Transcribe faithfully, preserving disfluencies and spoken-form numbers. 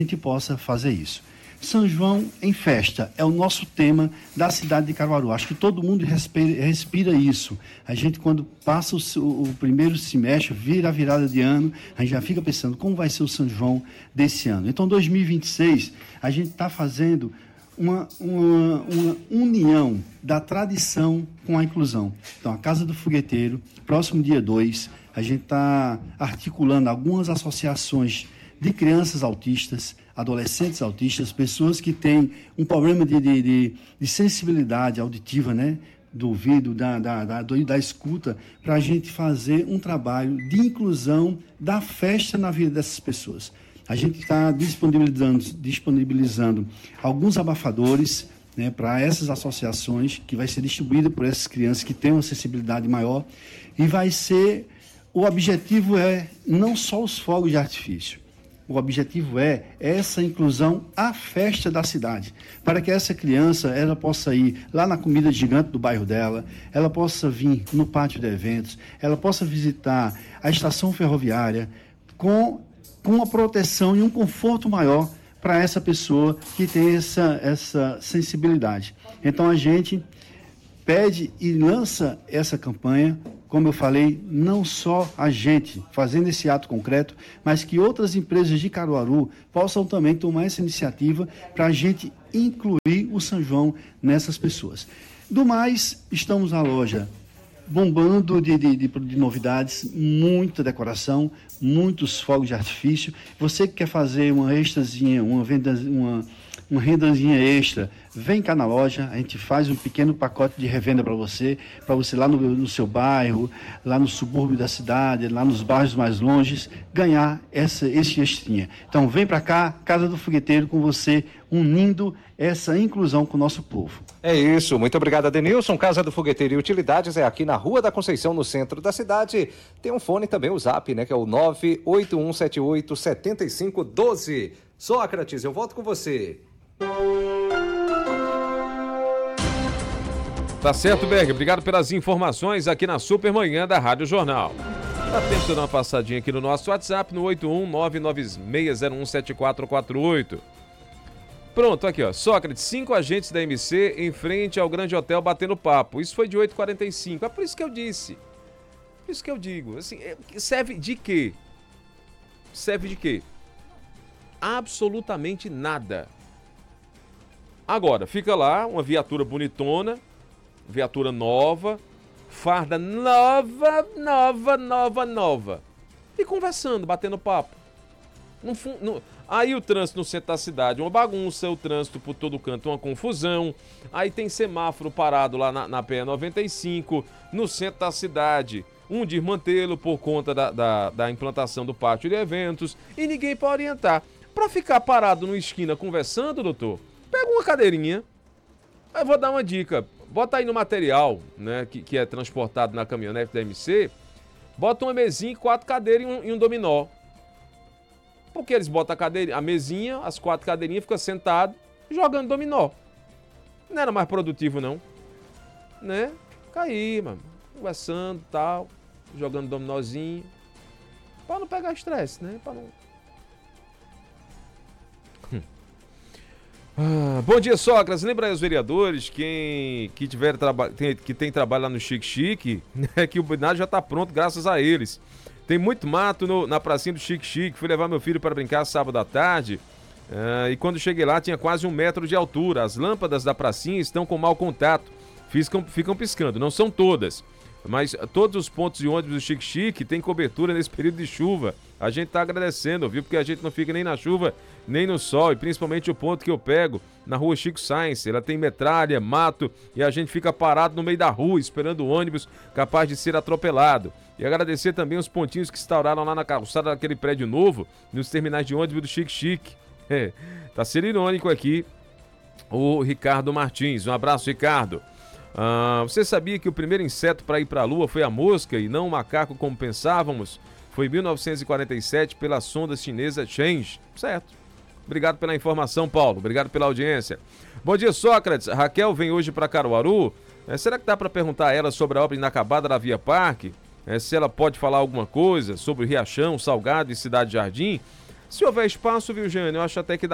gente possa fazer isso. São João em festa é o nosso tema da cidade de Caruaru. Acho que todo mundo respira, respira isso. A gente, quando passa o, o primeiro semestre, vira a virada de ano, a gente já fica pensando como vai ser o São João desse ano. Então, dois mil e vinte e seis, a gente está fazendo uma, uma, uma união da tradição com a inclusão. Então, a Casa do Fogueteiro, próximo dia dois, a gente está articulando algumas associações de crianças autistas, adolescentes autistas, pessoas que têm um problema de, de, de, de sensibilidade auditiva, né? Do ouvido, da, da, da, do, da escuta, para a gente fazer um trabalho de inclusão da festa na vida dessas pessoas. A gente está disponibilizando, disponibilizando alguns abafadores, né, para essas associações, que vai ser distribuída por essas crianças que têm uma sensibilidade maior, e vai ser, o objetivo é não só os fogos de artifício, o objetivo é essa inclusão à festa da cidade, para que essa criança ela possa ir lá na comida gigante do bairro dela, ela possa vir no pátio de eventos, ela possa visitar a estação ferroviária com, com uma proteção e um conforto maior para essa pessoa que tem essa, essa sensibilidade. Então a gente pede e lança essa campanha, como eu falei, não só a gente fazendo esse ato concreto, mas que outras empresas de Caruaru possam também tomar essa iniciativa para a gente incluir o São João nessas pessoas. Do mais, estamos na loja bombando de, de, de, de novidades, muita decoração, muitos fogos de artifício. Você que quer fazer uma extrazinha, uma venda, uma, uma rendazinha extra, vem cá na loja, a gente faz um pequeno pacote de revenda para você, para você lá no, no seu bairro, lá no subúrbio da cidade, lá nos bairros mais longes, ganhar essa, esse extrinha. Então vem para cá, Casa do Fogueteiro, com você, unindo essa inclusão com o nosso povo. É isso, muito obrigado, Adenilson. Casa do Fogueteiro e Utilidades é aqui na Rua da Conceição, no centro da cidade. Tem um fone também, o Zap, né, que é o nove oito um sete oito sete cinco um dois. Sócrates, eu volto com você. Tá certo, Berg. Obrigado pelas informações aqui na Supermanhã da Rádio Jornal. Dá tempo de dar uma passadinha aqui no nosso WhatsApp, no oito um nove nove seis zero um sete quatro quatro oito. Pronto, aqui ó, Sócrates, cinco agentes da M C em frente ao Grande Hotel batendo papo. Isso foi de oito e quarenta e cinco. É por isso que eu disse. Por isso que eu digo. Assim, serve de quê? Serve de quê? Absolutamente nada. Agora, fica lá uma viatura bonitona, viatura nova, farda nova, nova, nova, nova. E conversando, batendo papo. No, no, aí o trânsito no centro da cidade, uma bagunça, o trânsito por todo canto, uma confusão. Aí tem semáforo parado lá na, na P E noventa e cinco, no centro da cidade. Um desmantelo por conta da, da, da implantação do pátio de eventos. E ninguém para orientar. Para ficar parado numa esquina conversando, doutor, pega uma cadeirinha. Eu vou dar uma dica. Bota aí no material, né, que, que é transportado na caminhonete da M C. Bota uma mesinha, quatro cadeiras e um, e um dominó. Porque eles botam a, cadeira, a mesinha, as quatro cadeirinhas, fica sentado jogando dominó. Não era mais produtivo, não. Né? Fica aí, mano. Conversando e tal. Jogando dominózinho. Pra não pegar estresse, né? Pra não... Hum. Ah, bom dia, Sócrates. Lembra aí os vereadores quem, que, tiver traba... tem, que tem trabalho lá no Chique Chique, né? Que o binário já tá pronto graças a eles. Tem muito mato no, na pracinha do Chique Chique. Fui levar meu filho para brincar sábado à tarde. Uh, e quando cheguei lá tinha quase um metro de altura. As lâmpadas da pracinha estão com mau contato. Ficam, ficam piscando. Não são todas. Mas todos os pontos de ônibus do Chique Chique tem cobertura nesse período de chuva. A gente tá agradecendo, viu? Porque a gente não fica nem na chuva, nem no sol. E principalmente o ponto que eu pego, na rua Chico Sainz. Ela tem metralha, mato, e a gente fica parado no meio da rua, esperando o ônibus capaz de ser atropelado. E agradecer também os pontinhos que instauraram lá na calçada daquele prédio novo, nos terminais de ônibus do Chique Chique. É, tá sendo irônico aqui o Ricardo Martins. Um abraço, Ricardo. Ah, você sabia que o primeiro inseto para ir para a Lua foi a mosca e não o macaco como pensávamos? Foi em mil novecentos e quarenta e sete pela sonda chinesa Change. Certo. Obrigado pela informação, Paulo. Obrigado pela audiência. Bom dia, Sócrates. Raquel vem hoje para Caruaru. É, será que dá para perguntar a ela sobre a obra inacabada da Via Parque? É, se ela pode falar alguma coisa sobre o Riachão, Salgado e Cidade Jardim? Se houver espaço, viu, Jânio, eu acho até que dá